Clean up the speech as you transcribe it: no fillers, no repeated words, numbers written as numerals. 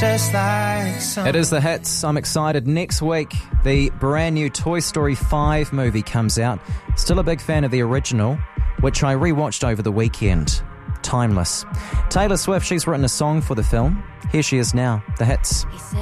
just like some. It is the hits. I'm excited. Next week, the brand new Toy Story 5 movie comes out. Still a big fan of the original, which I rewatched over the weekend. Timeless. Taylor Swift, she's written a song for the film. Here she is now, the hits.